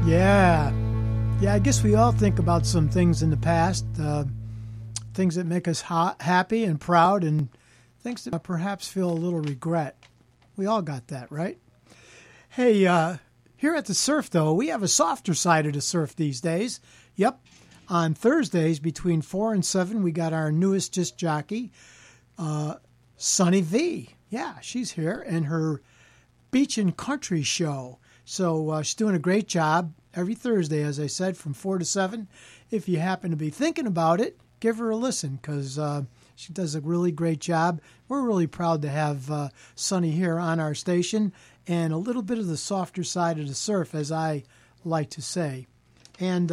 Yeah. Yeah, I guess we all think about some things in the past, things that make us happy and proud, and things that perhaps feel a little regret. We all got that, right? Hey, here at the Surf, though, we have a softer side of the Surf these days. Yep. On Thursdays between 4 and 7, we got our newest disc jockey, Sunny V. Yeah, she's here, and her Beach and Country show. So she's doing a great job every Thursday, as I said, from 4 to 7. If you happen to be thinking about it, give her a listen, because she does a really great job. We're really proud to have Sunny here on our station, and a little bit of the softer side of the Surf, as I like to say. And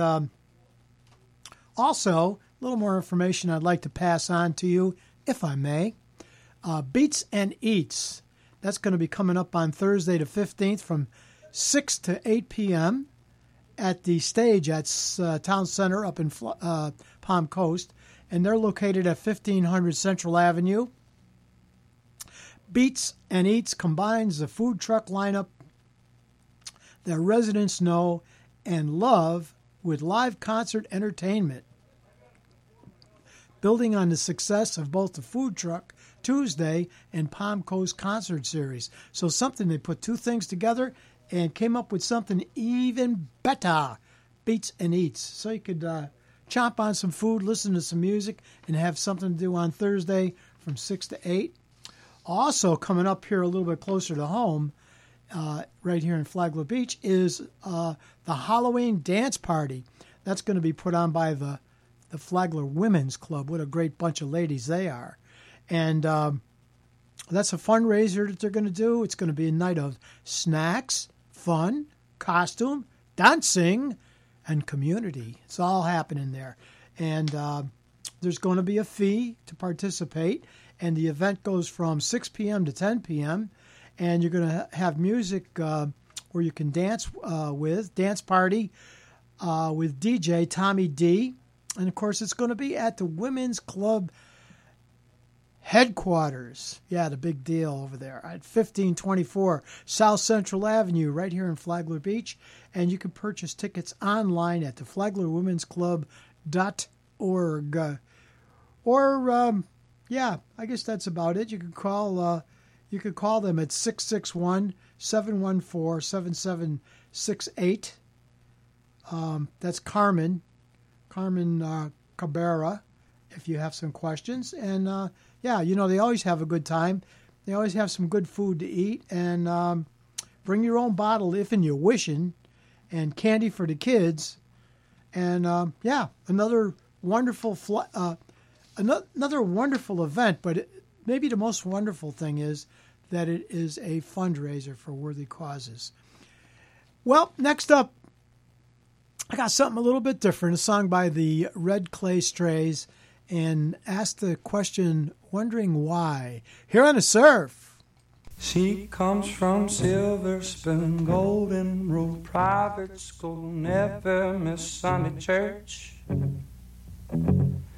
also, a little more information I'd like to pass on to you, if I may. Beats and Eats. That's going to be coming up on Thursday the 15th from 6 to 8 p.m. at the stage at Town Center up in Palm Coast. And they're located at 1500 Central Avenue. Beats and Eats combines the food truck lineup that residents know and love with live concert entertainment, building on the success of both the Food Truck Tuesday and Palm Coast concert series. So they put two things together and came up with something even better, Beats and Eats. So you could chomp on some food, listen to some music, and have something to do on Thursday from 6 to 8. Also coming up here a little bit closer to home, right here in Flagler Beach, is the Halloween dance party. That's going to be put on by the Flagler Women's Club. What a great bunch of ladies they are. And that's a fundraiser that they're going to do. It's going to be a night of snacks, fun, costume, dancing, and community. It's all happening there. And there's going to be a fee to participate. And the event goes from 6 p.m. to 10 p.m. And you're going to have music where you can dance dance party with DJ Tommy D. And, of course, it's going to be at the Women's Club headquarters. Yeah, the big deal over there at 1524 South Central Avenue, right here in Flagler Beach. And you can purchase tickets online at the FlaglerWomen'sClub.org. Yeah, I guess that's about it. You could call them at 661-714-7768. That's Carmen Cabrera, if you have some questions. And, they always have a good time. They always have some good food to eat. And bring your own bottle if and you're wishing. And candy for the kids. And, another wonderful another wonderful event. But maybe the most wonderful thing is that it is a fundraiser for worthy causes. Well, next up, I got something a little bit different, a song by the Red Clay Strays, and asked the question, wondering why. Here on the Surf. She comes from Silver Spoon, Golden Rule Private School, never miss Sunday church.